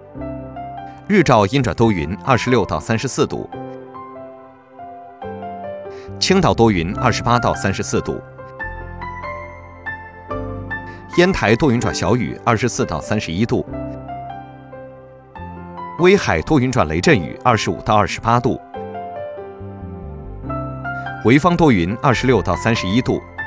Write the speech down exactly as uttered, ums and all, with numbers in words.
日照阴转多云，二十六到三十四度；青岛多云，二十八到三十四度；烟台多云转小雨，二十四到三十一度；威海多云转雷阵雨，二十五到二十八度；潍坊多云，二十六到三十一度；